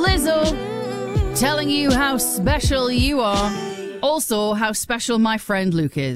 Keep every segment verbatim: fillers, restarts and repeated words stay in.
Lizzo telling you how special you are. Also, how special my friend Luke is.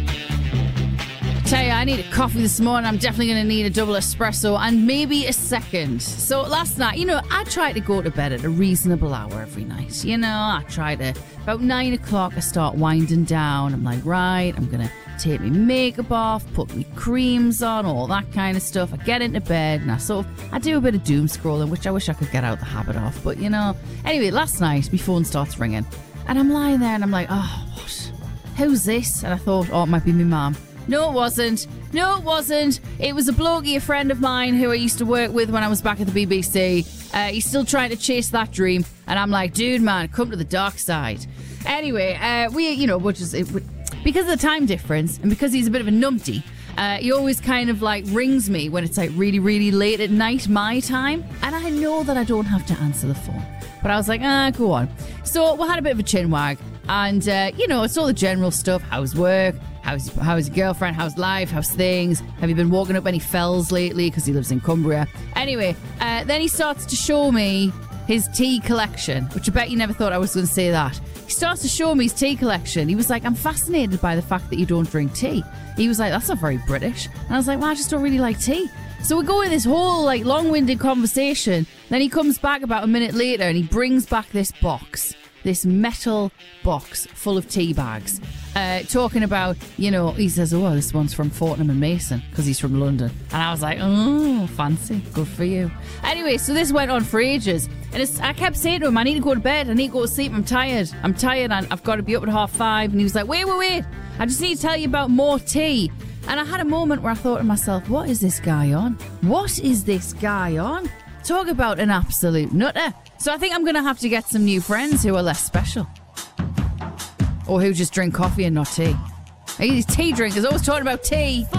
Tell you, I need a coffee this morning. I'm definitely going to need a double espresso and maybe a second. So last night, you know, I try to go to bed at a reasonable hour every night. You know, I try to, about nine o'clock, I start winding down. I'm like, right, I'm going to take my makeup off, put my creams on, all that kind of stuff. I get into bed and I sort of, I do a bit of doom scrolling, which I wish I could get out the habit of. But, you know, anyway, last night, my phone starts ringing. And I'm lying there and I'm like, oh, what? Who's this? And I thought, oh, it might be my mum. No, it wasn't. No, it wasn't. It was a blokey, a friend of mine who I used to work with when I was back at the B B C. Uh, he's still trying to chase that dream. And I'm like, dude, man, come to the dark side. Anyway, uh, we, you know, which is, it, because of the time difference and because he's a bit of a numpty, uh, he always kind of like rings me when it's like really, really late at night, my time. And I know that I don't have to answer the phone. But I was like, ah, go on. So we had a bit of a chin wag. And, uh, you know, it's all the general stuff. How's work? How's, how's your girlfriend? How's life? How's things? Have you been walking up any fells lately? Because he lives in Cumbria. Anyway, uh, then he starts to show me his tea collection, which I bet you never thought I was going to say that. He starts to show me his tea collection. He was like, I'm fascinated by the fact that you don't drink tea. He was like, that's not very British. And I was like, well, I just don't really like tea. So we go in this whole like long-winded conversation. Then he comes back about a minute later and he brings back this box, this metal box full of tea bags. Uh, talking about, you know, he says, oh, this one's from Fortnum and Mason because he's from London. And I was like, oh, fancy. Good for you. Anyway, so this went on for ages. And it's, I kept saying to him, I need to go to bed. I need to go to sleep. I'm tired. I'm tired and I've got to be up at half five. And he was like, wait, wait, wait. I just need to tell you about more tea. And I had a moment where I thought to myself, what is this guy on? What is this guy on? Talk about an absolute nutter. So I think I'm going to have to get some new friends who are less special. Or who just drink coffee and not tea. These tea drinkers always talking about tea.